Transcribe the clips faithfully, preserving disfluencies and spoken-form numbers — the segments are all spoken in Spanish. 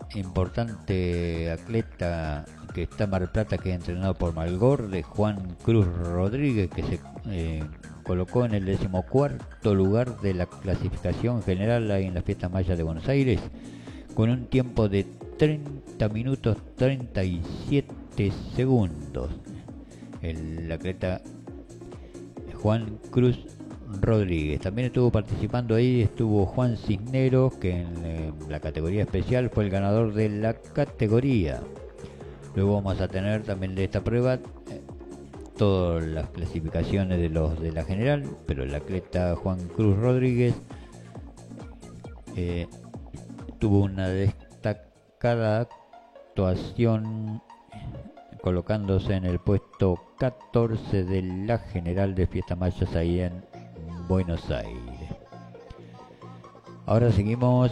importante atleta que está en Mar del Plata, que es entrenado por Malgorde, Juan Cruz Rodríguez, que se eh, colocó en el decimocuarto lugar de la clasificación general ahí en las fiestas mayas de Buenos Aires, con un tiempo de treinta minutos treinta y siete segundos. El atleta Juan Cruz Rodríguez. También estuvo participando ahí, estuvo Juan Cisneros, que en eh, la categoría especial fue el ganador de la categoría. Luego vamos a tener también de esta prueba eh, todas las clasificaciones de los de la general, pero el atleta Juan Cruz Rodríguez eh, tuvo una destacada actuación, colocándose en el puesto catorce de la general de fiestas mayas ahí en Buenos Aires. Ahora seguimos,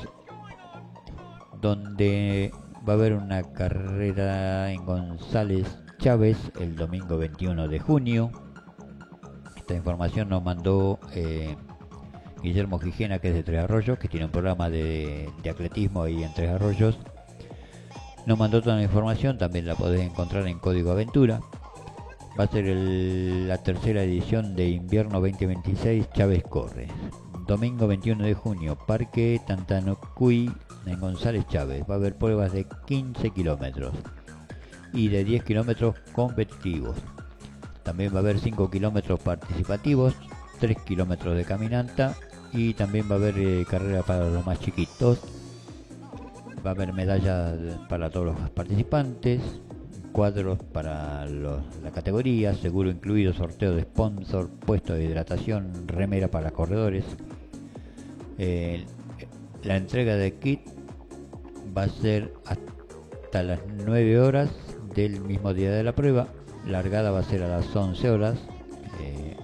donde va a haber una carrera en González Chávez el domingo veintiuno de junio. Esta información nos mandó eh, Guillermo Gijena, que es de Tres Arroyos, que tiene un programa de, de atletismo ahí en Tres Arroyos. Nos mandó toda la información, también la podés encontrar en Código Aventura. Va a ser el, la tercera edición de invierno veinte veintiséis Chávez Corre. Domingo veintiuno de junio, Parque Tantanocuy en González Chávez. Va a haber pruebas de quince kilómetros y de diez kilómetros competitivos. También va a haber cinco kilómetros participativos, tres kilómetros de caminata y también va a haber eh, carrera para los más chiquitos. Va a haber medallas para todos los participantes, cuadros para los, la categoría, seguro incluido, sorteo de sponsor, puesto de hidratación, remera para corredores. Eh, la entrega de kit va a ser hasta las nueve horas del mismo día de la prueba. Largada va a ser a las once horas, eh,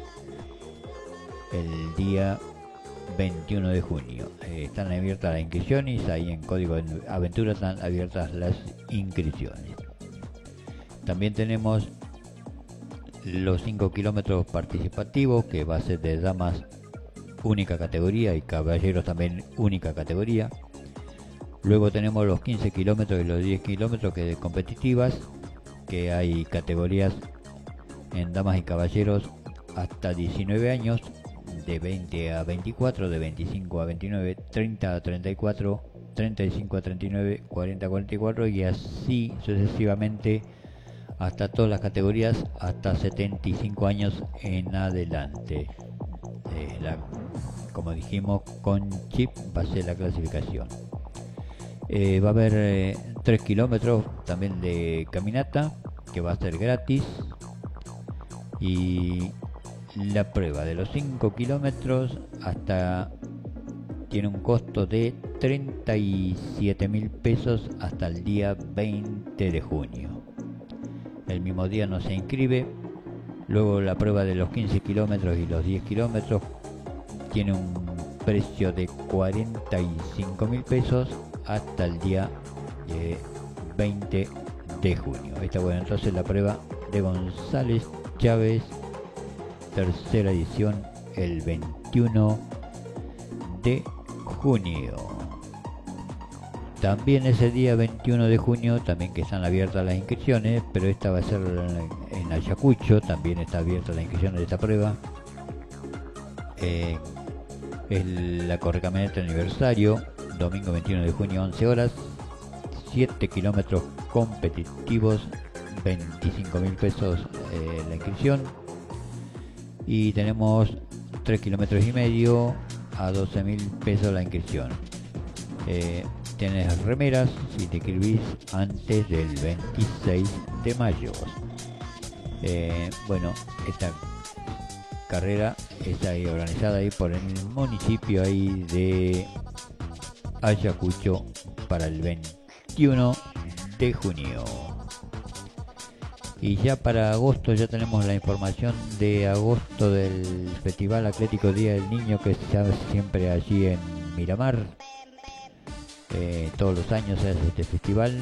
el día veintiuno de junio. Eh, están abiertas las inscripciones, ahí en Código Aventura están abiertas las inscripciones. También tenemos los cinco kilómetros participativos, que va a ser de damas única categoría y caballeros también única categoría. Luego tenemos los quince kilómetros y los diez kilómetros que de competitivas, que hay categorías en damas y caballeros hasta diecinueve años, de veinte a veinticuatro, de veinticinco a veintinueve, treinta a treinta y cuatro, treinta y cinco a treinta y nueve, cuarenta a cuarenta y cuatro y así sucesivamente hasta todas las categorías hasta setenta y cinco años en adelante. Eh, la, como dijimos, con chip va a ser la clasificación. Eh, va a haber eh, tres kilómetros también de caminata, que va a ser gratis, y la prueba de los cinco kilómetros hasta tiene un costo de treinta y siete mil pesos hasta el día veinte de junio. El mismo día no se inscribe. Luego la prueba de los quince kilómetros y los diez kilómetros tiene un precio de cuarenta y cinco mil pesos hasta el día eh, veinte de junio. Está bueno, entonces la prueba de González Chávez, tercera edición, el veintiuno de junio. También ese día veintiuno de junio, también que están abiertas las inscripciones, pero esta va a ser en Ayacucho, también está abierta la inscripción de esta prueba. Eh, es la Correcamioneta Aniversario, domingo veintiuno de junio, once horas, siete kilómetros competitivos, veinticinco mil pesos eh, la inscripción. Y tenemos tres kilómetros y medio a doce mil pesos la inscripción. Eh, tienes remeras si te inscribís antes del veintiséis de mayo. Eh, bueno, esta carrera está ahí organizada ahí por el municipio ahí de Ayacucho para el veintiuno de junio. Y ya para agosto ya tenemos la información de agosto del Festival Atlético Día del Niño, que se hace siempre allí en Miramar. Eh, todos los años se hace este festival.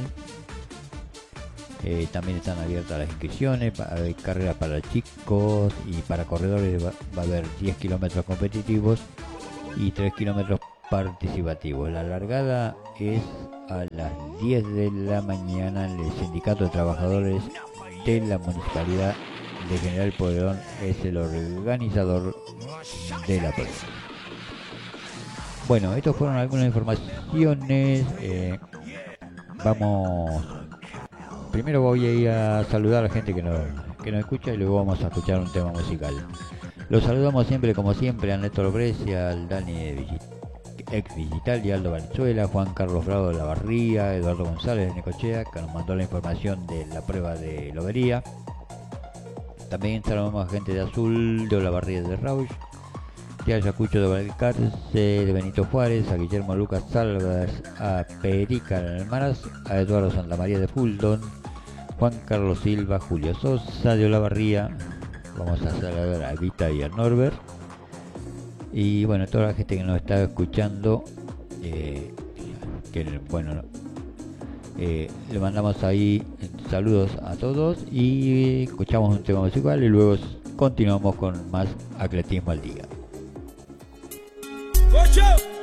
Eh, también están abiertas las inscripciones, hay carreras para chicos y para corredores. Va, va a haber diez kilómetros competitivos y tres kilómetros participativos. La largada es a las diez de la mañana. El Sindicato de Trabajadores de la Municipalidad de General Pueyrredón es el organizador de la prueba. Bueno, estas fueron algunas informaciones. Eh, vamos, primero voy a ir a saludar a la gente que nos, que nos escucha y luego vamos a escuchar un tema musical. Los saludamos siempre, como siempre, a Néstor Brescia, al Dani de ex Digital y Aldo Valenzuela, Juan Carlos Bravo de la Barría, Eduardo González de Necochea, que nos mandó la información de la prueba de lobería. También saludamos a gente de Azul, de Olavarría de Rauch, de Ayacucho de Valcarce, de Benito Juárez, a Guillermo Lucas Salvas, a Perica de Almaraz, a Eduardo Santamaría de Fuldon, Juan Carlos Silva, Julio Sosa de Olavarría. Vamos a saludar a Vita y a Norbert. Y bueno, toda la gente que nos está escuchando, eh, que bueno, eh, le mandamos ahí saludos a todos y escuchamos un tema musical y luego continuamos con más Atletismo al Día.